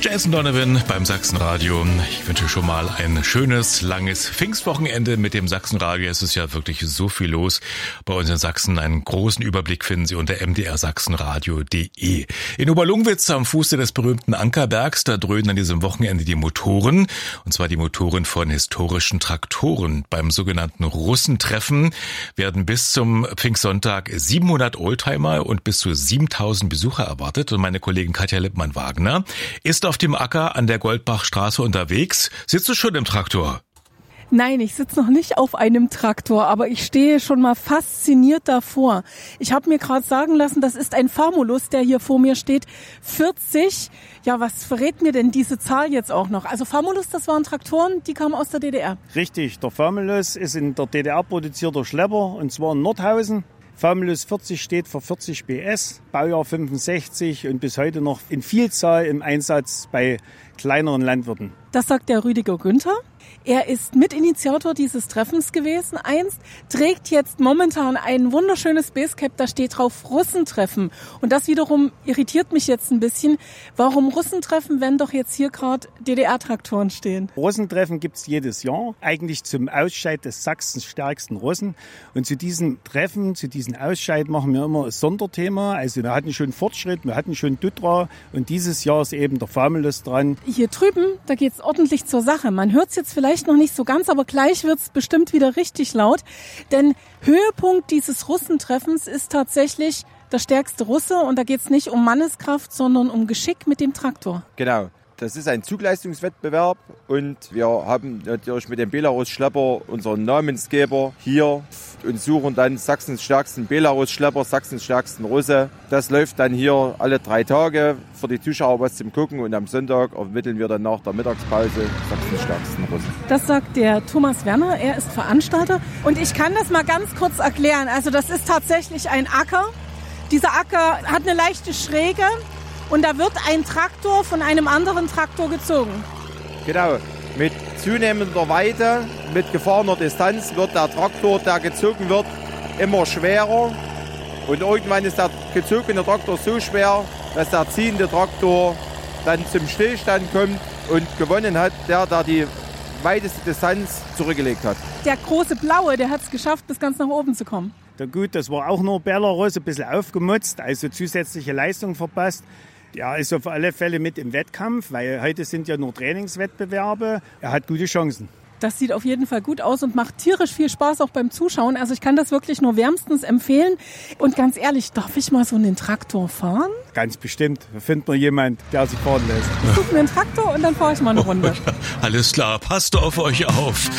Jason Donovan beim Sachsenradio. Ich wünsche schon mal ein schönes, langes Pfingstwochenende mit dem Sachsenradio. Es ist ja wirklich so viel los bei uns in Sachsen. Einen großen Überblick finden Sie unter mdrsachsenradio.de. In Oberlungwitz am Fuße des berühmten Ankerbergs, da dröhnen an diesem Wochenende die Motoren. Und zwar die Motoren von historischen Traktoren. Beim sogenannten Russentreffen werden bis zum Pfingstsonntag 700 Oldtimer und bis zu 7000 Besucher erwartet. Und meine Kollegin Katja Lippmann-Wagner ist auf dem Acker an der Goldbachstraße unterwegs. Sitzt du schon im Traktor? Nein, ich sitze noch nicht auf einem Traktor, aber ich stehe schon mal fasziniert davor. Ich habe mir gerade sagen lassen, das ist ein Famulus, der hier vor mir steht. 40. Ja, was verrät mir denn diese Zahl jetzt auch noch? Also Famulus, das waren Traktoren, die kamen aus der DDR. Richtig, der Famulus ist in der DDR produzierter Schlepper, und zwar in Nordhausen. Famulus 40 steht für 40 PS, Baujahr 65 und bis heute noch in Vielzahl im Einsatz bei kleineren Landwirten. Das sagt der Rüdiger Günther. Er ist Mitinitiator dieses Treffens gewesen einst, trägt jetzt momentan ein wunderschönes Basecap, da steht drauf Russentreffen. Und das wiederum irritiert mich jetzt ein bisschen. Warum Russentreffen, wenn doch jetzt hier gerade DDR-Traktoren stehen? Russentreffen gibt's jedes Jahr, eigentlich zum Ausscheid des Sachsens stärksten Russen. Und zu diesem Treffen, zu diesem Ausscheid machen wir immer ein Sonderthema. Also wir hatten schon Fortschritt, wir hatten schon Dutra, und dieses Jahr ist eben der Famulus dran. Hier drüben, da geht's ordentlich zur Sache. Man hört's jetzt vielleicht noch nicht so ganz, aber gleich wird's bestimmt wieder richtig laut. Denn Höhepunkt dieses Russentreffens ist tatsächlich der stärkste Russe, und da geht's nicht um Manneskraft, sondern um Geschick mit dem Traktor. Genau. Das ist ein Zugleistungswettbewerb, und wir haben natürlich mit dem Belarus-Schlepper unseren Namensgeber hier und suchen dann Sachsens stärksten Belarus-Schlepper, Sachsens stärksten Russe. Das läuft dann hier alle 3 Tage für die Zuschauer was zum Gucken, und am Sonntag ermitteln wir dann nach der Mittagspause Sachsens stärksten Russen. Das sagt der Thomas Werner, er ist Veranstalter, und ich kann das mal ganz kurz erklären. Also das ist tatsächlich ein Acker. Dieser Acker hat eine leichte Schräge. Und da wird ein Traktor von einem anderen Traktor gezogen. Genau, mit zunehmender Weite, mit gefahrener Distanz wird der Traktor, der gezogen wird, immer schwerer. Und irgendwann ist der gezogene Traktor so schwer, dass der ziehende Traktor dann zum Stillstand kommt und gewonnen hat, der die weiteste Distanz zurückgelegt hat. Der große Blaue, der hat es geschafft, bis ganz nach oben zu kommen. Ja, gut, das war auch nur Belarus, ein bisschen aufgemutzt, also zusätzliche Leistung verpasst. Ja, ist auf alle Fälle mit im Wettkampf, weil heute sind ja nur Trainingswettbewerbe. Er hat gute Chancen. Das sieht auf jeden Fall gut aus und macht tierisch viel Spaß auch beim Zuschauen. Also ich kann das wirklich nur wärmstens empfehlen. Und ganz ehrlich, darf ich mal so einen Traktor fahren? Ganz bestimmt. Da findet man jemanden, der sich fahren lässt. Ich suche mir einen Traktor und dann fahre ich mal eine Runde. Alles klar, passt auf euch auf.